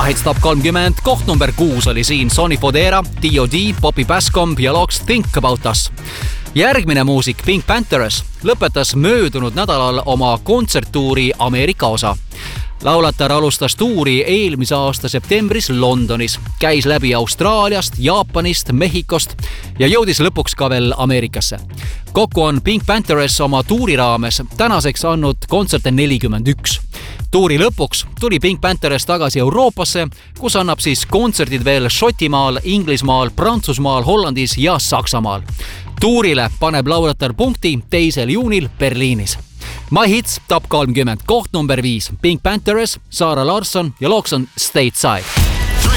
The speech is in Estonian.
Hits Top 30, koht number 6 oli siin Sonny Fodera, D.O.D., Bobby Bascomb ja looks Think About Us. Järgmine muusik Pink Panthers lõpetas möödunud nädalal oma kontserttuuri Ameerika osa. Laulatar alustas tuuri eelmise aasta septembris Londonis, käis läbi Austraaliast, Jaapanist, Mehhikost ja jõudis lõpuks ka veel Ameerikasse. Kokku on Pink Panthers oma tuuri raames tänaseks andnud kontserte 41. Tuuri lõpuks tuli Pink Panthers tagasi Euroopasse, kus annab siis kontserdid veel Šotimaal, Inglismaal, Prantsusmaal, Hollandis ja Saksamaal. Tuurile paneb laulatar punkti 2. juunil Berliinis. My Hits Top 30, koht number 5, Pink Panthers, Sara Larsson ja looks on Stateside.